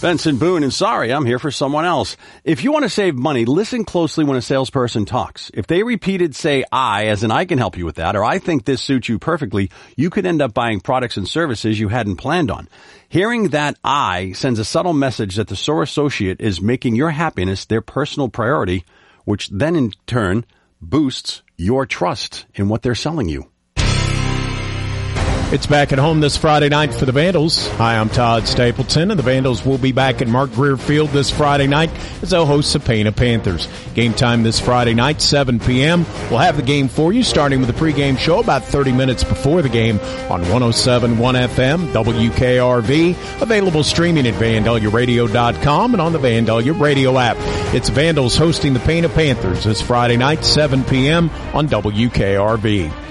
Benson Boone, and sorry, I'm here for someone else. If you want to save money, listen closely when a salesperson talks. If they repeated, say, I, as in I can help you with that, or I think this suits you perfectly, you could end up buying products and services you hadn't planned on. Hearing that I sends a subtle message that the store associate is making your happiness their personal priority, which then in turn boosts your trust in what they're selling you. It's back at home this Friday night for the Vandals. Hi, I'm Todd Stapleton, and the Vandals will be back at Mark Greer Field this Friday night as they'll host the Sapana Panthers. Game time this Friday night, 7 p.m. We'll have the game for you, starting with the pregame show about 30 minutes before the game on 107.1 FM, WKRV, available streaming at VandaliaRadio.com and on the Vandalia Radio app. It's Vandals hosting the Sapana Panthers this Friday night, 7 p.m. on WKRV.